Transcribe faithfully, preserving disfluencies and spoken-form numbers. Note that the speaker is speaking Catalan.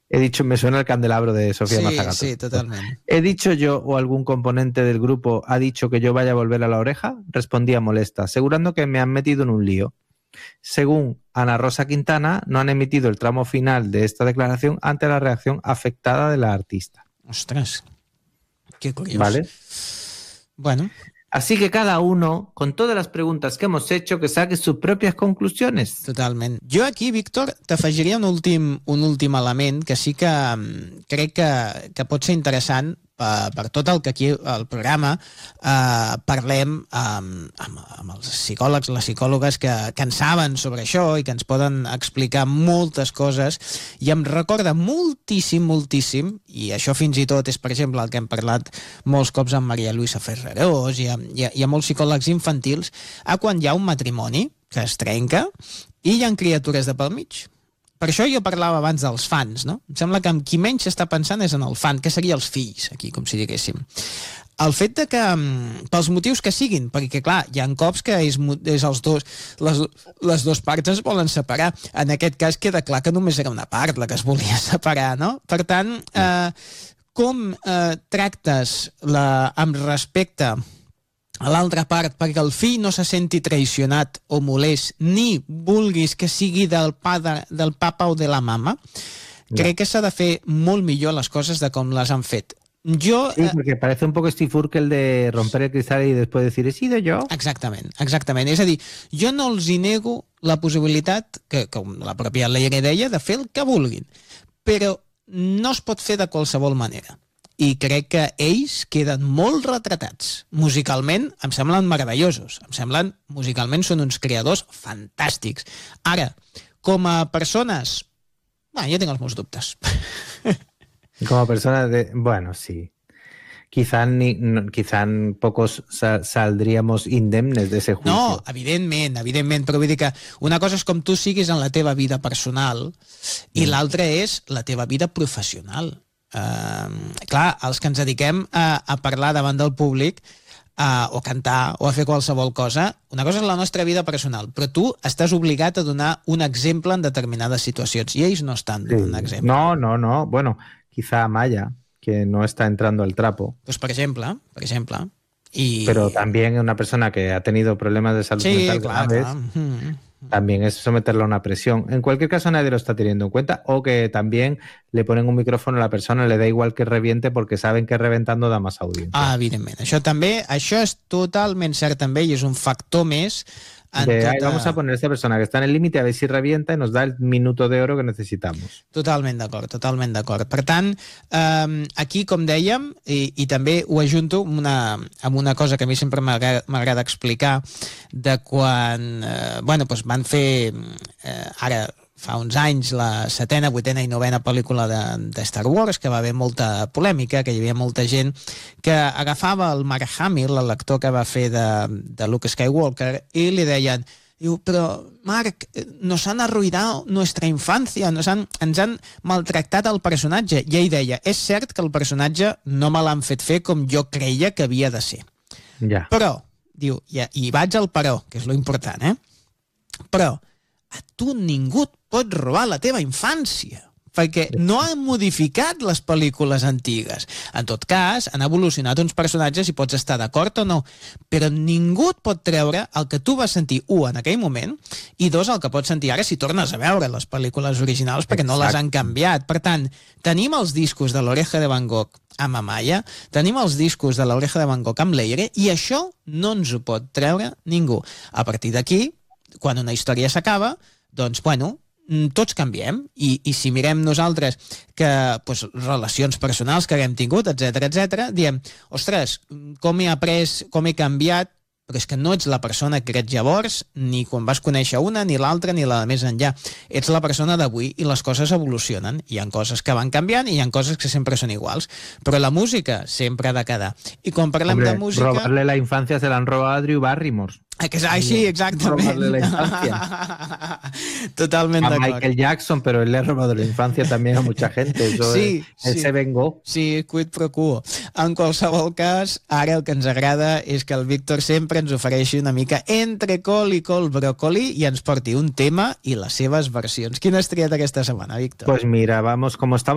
He dicho, me suena el candelabro de Sofía Sí, Mazagato. sí, totalmente. ¿He dicho yo o algún componente del grupo ha dicho que yo vaya a volver a la oreja? Respondía molesta, asegurando que me han metido en un lío. Según Ana Rosa Quintana, no han emitido el tramo final de esta declaración ante la reacción afectada de la artista. Ostras, qué curioso. ¿Vale? Bueno. Así que cada uno, con todas las preguntas que hemos hecho, que saque sus propias conclusiones. Totalment. Jo aquí, Víctor, t'afegiria un últim, un últim element que sí que um, crec que, que pot ser interessant per, per tot el que aquí al programa uh, parlem um, amb, amb els psicòlegs, les psicòlogues que, que en saben sobre això i que ens poden explicar moltes coses, i em recorda moltíssim, moltíssim, i això fins i tot és, per exemple, el que hem parlat molts cops amb Maria Luisa Ferrerós i a, i a, i a molts psicòlegs infantils, a quan hi ha un matrimoni que es trenca i hi ha criatures de pel mig. Per això jo parlava abans dels fans, no? Em sembla que amb qui menys s'està pensant és en el fan, que seria els fills, aquí, com si diguéssim. El fet de que, pels motius que siguin, perquè, clar, hi ha cops que és, és els dos, les, les dues parts es volen separar. En aquest cas queda clar que només era una part la que es volia separar, no? Per tant, eh, com eh, tractes la, amb respecte a l'altra part perquè el fill no se senti traicionat o molest, ni vulguis que sigui del, pa de, del papa o de la mama, no. Crec que s'ha de fer molt millor les coses de com les han fet. Jo, sí, porque parece un poco Steve Urkel de romper el cristal y después decir, he sido yo. Exactament, exactament. És a dir, jo no els hi nego la possibilitat, que, que la pròpia Leire deia, de fer el que vulguin, però no es pot fer de qualsevol manera. I crec que ells queden molt retratats. Musicalment em semblen meravellosos. Em semblen, musicalment, són uns creadors fantàstics. Ara, com a persones, bueno, jo tinc els meus dubtes. Como personas de... Bueno, sí. Quizá, ni, no, quizá pocos sa saldríamos indemnes de ese juicio. No, evidentment, evidentment, però vull dir que una cosa és com tu siguis en la teva vida personal i mm. l'altra és la teva vida professional. Uh, clar, els que ens dediquem a, a parlar davant del públic uh, o a cantar o a fer qualsevol cosa, una cosa és la nostra vida personal, però tu estàs obligat a donar un exemple en determinades situacions i ells no estan donant sí. exemple. No, no, no, bueno, quizá Amaya, que no está entrando al trapo. Pues per exemple, per exemple. Y... Pero también una persona que ha tenido problemas de salud sí, mental clar, graves, clar. Mm. también es someterlo a una presión. En cualquier caso nadie lo está teniendo en cuenta, o que también le ponen un micrófono a la persona, le da igual que reviente porque saben que reventando da más audiencia. Ah, evidentment. Això també, això és totalment cert també i és un factor més de, tota... vamos a poner a esta persona que está en el límite a ver si revienta y nos da el minuto de oro que necesitamos. Totalment d'acord, totalment d'acord. Per tant, eh, aquí, com dèiem, i, i també ho ajunto amb una, amb una cosa que a mi sempre m'agrada explicar, de quan eh, bueno, doncs van fer eh, ara fa uns anys la setena, vuitena i novena pel·lícula de, de Star Wars, que va haver molta polèmica, que hi havia molta gent que agafava el Mark Hamill, l'actor que va fer de, de Luke Skywalker, i li deien, diu, però Marc, nos han arruïnat nuestra infancia, nos han, ens han maltractat el personatge. I ell deia, és cert que el personatge no me l'han fet fer com jo creia que havia de ser. Ja. Però, diu, i, i vaig al però, que és lo important, eh? Però a tu ningú et pot robar la teva infància, perquè no han modificat les pel·lícules antigues. En tot cas, han evolucionat uns personatges i pots estar d'acord o no, però ningú et pot treure el que tu vas sentir, u, en aquell moment, i dos, el que pots sentir ara si tornes a veure les pel·lícules originals, perquè no les han canviat. Per tant, tenim els discos de l'Oreja de Van Gogh amb Amaya, tenim els discos de l'Oreja de Van Gogh amb Leire, i això no ens ho pot treure ningú. A partir d'aquí, quan una història s'acaba, doncs, bueno, tots canviem, i, i si mirem nosaltres que, pues, relacions personals que haguem tingut, etcètera, etcètera, diem, ostres, com he après, com he canviat, però és que no ets la persona que eres llavors, ni quan vas conèixer una, ni l'altra, ni la de més enllà. Ets la persona d'avui i les coses evolucionen. Hi ha coses que van canviant i hi ha coses que sempre són iguals. Però la música sempre ha de quedar. I quan parlem Hombre, de música... robarle la infancia se la han robado a Drew Barrymore. Que és així, exactament. Robarle la infancia. Totalment a d'acord. Michael Jackson, pero él le ha robado la infancia también a mucha gente. Eso sí, es, él sí. se vengó. Sí, quid pro quo. En qualsevol cas, ara el que ens agrada és que el Víctor sempre ens ofereixi una mica entre col i col bròcoli i ens porti un tema i les seves versions. Quina has triat aquesta setmana, Víctor? Pues mira, vamos, como estamos